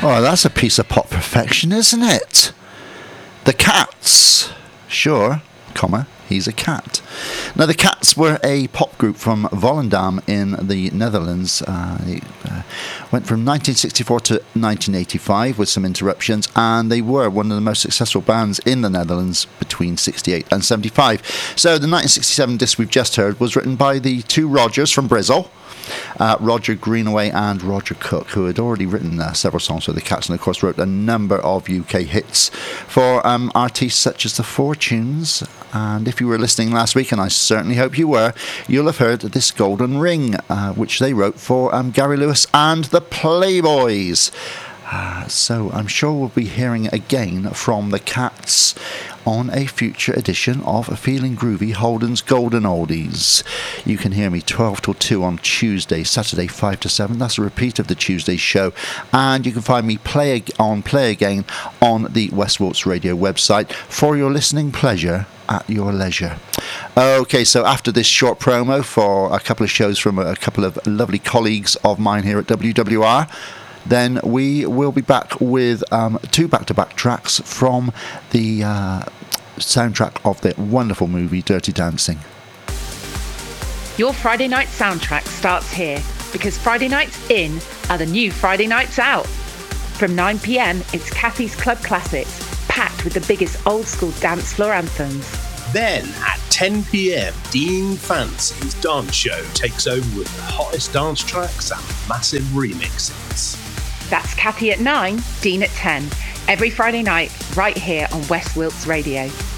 Oh, that's a piece of pop perfection, isn't it? The Cats. Sure, comma, he's a cat. Now, the Cats were a pop group from Volendam in the Netherlands. They went from 1964 to 1985 with some interruptions, and they were one of the most successful bands in the Netherlands between 68 and 75. So the 1967 disc we've just heard was written by the two Rogers from Bristol, Roger Greenaway and Roger Cook, who had already written several songs for the Cats, and of course wrote a number of UK hits for artists such as the Fortunes. And if you were listening last week, and I certainly hope you were, you'll have heard this Golden Ring, which they wrote for Gary Lewis and the Playboys. So I'm sure we'll be hearing again from the Cats on a future edition of Feeling Groovy, Holden's Golden Oldies. You can hear me 12 till 2 on Tuesday, Saturday 5 to 7. That's a repeat of the Tuesday show. And you can find me Play Again on the West Wilts Radio website for your listening pleasure at your leisure. Okay, so after this short promo for a couple of shows from a couple of lovely colleagues of mine here at WWR, then we will be back with two back-to-back tracks from the soundtrack of the wonderful movie Dirty Dancing. Your Friday night soundtrack starts here, because Friday nights in are the new Friday nights out. From 9 p.m, it's Kathy's Club Classics, packed with the biggest old-school dance floor anthems. Then, at 10 p.m, Dean Fancy's dance show takes over with the hottest dance tracks and massive remixes. That's Kathy at 9, Dean at 10. Every Friday night, right here on West Wilts Radio.